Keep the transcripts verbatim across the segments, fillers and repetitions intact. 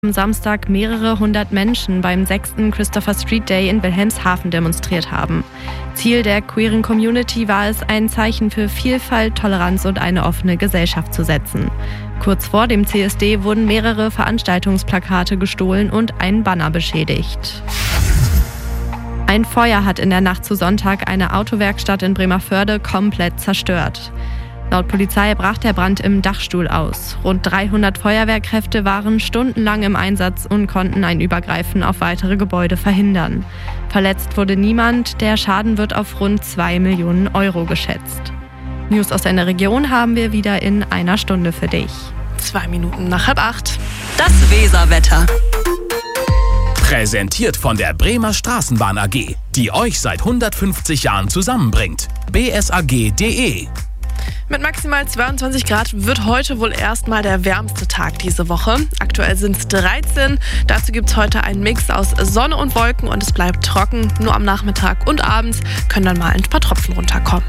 am Samstag mehrere hundert Menschen beim sechsten Christopher Street Day in Wilhelmshaven demonstriert haben. Ziel der queeren Community war es, ein Zeichen für Vielfalt, Toleranz und eine offene Gesellschaft zu setzen. Kurz vor dem C S D wurden mehrere Veranstaltungsplakate gestohlen und ein Banner beschädigt. Ein Feuer hat in der Nacht zu Sonntag eine Autowerkstatt in Bremervörde komplett zerstört. Laut Polizei brach der Brand im Dachstuhl aus. Rund dreihundert Feuerwehrkräfte waren stundenlang im Einsatz und konnten ein Übergreifen auf weitere Gebäude verhindern. Verletzt wurde niemand, der Schaden wird auf rund zwei Millionen Euro geschätzt. News aus deiner Region haben wir wieder in einer Stunde für dich. Zwei Minuten nach halb acht. Das Weserwetter. Präsentiert von der Bremer Straßenbahn A G, die euch seit hundertfünfzig Jahren zusammenbringt. b s a g punkt d e. Mit maximal zweiundzwanzig Grad wird heute wohl erstmal der wärmste Tag diese Woche. Aktuell sind es dreizehn. Dazu gibt es heute einen Mix aus Sonne und Wolken und es bleibt trocken. Nur am Nachmittag und abends können dann mal ein paar Tropfen runterkommen.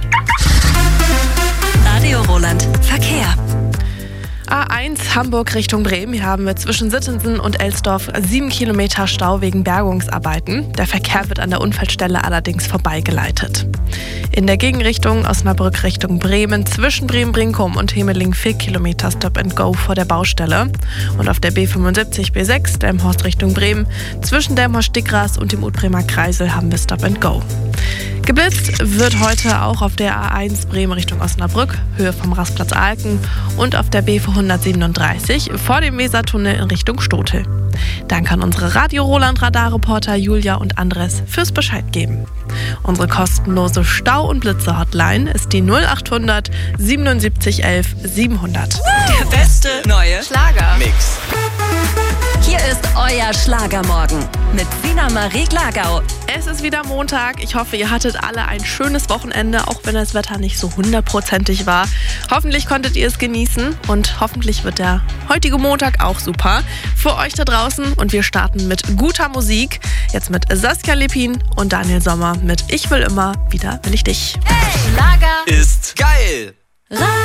Radio Roland. Verkehr. A eins Hamburg Richtung Bremen. Hier haben wir zwischen Sittensen und Elsdorf sieben Kilometer Stau wegen Bergungsarbeiten. Der Verkehr wird an der Unfallstelle allerdings vorbeigeleitet. In der Gegenrichtung Osnabrück Richtung Bremen zwischen Bremen-Brinkum und Hemeling vier Kilometer Stop and Go vor der Baustelle. Und auf der B fünfundsiebzig B sechs Delmenhorst Richtung Bremen zwischen Delmenhorst-Stickras und dem Utbremer Kreisel haben wir Stop and Go. Geblitzt wird heute auch auf der A eins Bremen Richtung Osnabrück, Höhe vom Rastplatz Alken und auf der B vierhundertsiebenunddreißig vor dem Wesertunnel in Richtung Stotel. Danke an unsere Radio Roland Radarreporter Julia und Andres fürs Bescheid geben. Unsere kostenlose Stau- und Blitze-Hotline ist die null achthundert siebenundsiebzig elf siebenhundert. Der beste neue Schlagermix. Hier ist euer Schlagermorgen mit Sina Marie Glagau. Es ist wieder Montag. Ich hoffe, ihr hattet alle ein schönes Wochenende, auch wenn das Wetter nicht so hundertprozentig war. Hoffentlich konntet ihr es genießen und hoffentlich wird der heutige Montag auch super für euch da draußen. Und wir starten mit guter Musik. Jetzt mit Saskia Lepin und Daniel Sommer mit Ich will immer, wieder will ich dich. Hey, Schlager Ist geil!